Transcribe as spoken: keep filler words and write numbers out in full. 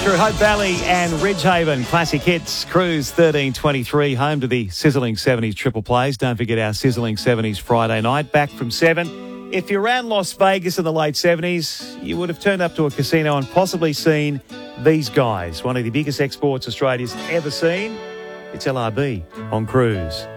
through Hope Valley and Ridgehaven. Classic hits, Cruise thirteen twenty-three, home to the Sizzling seventies triple plays. Don't forget our Sizzling seventies Friday night, back from seven. If you're around Las Vegas in the late seventies, you would have turned up to a casino and possibly seen these guys, one of the biggest exports Australia's ever seen. It's L R B on Cruise.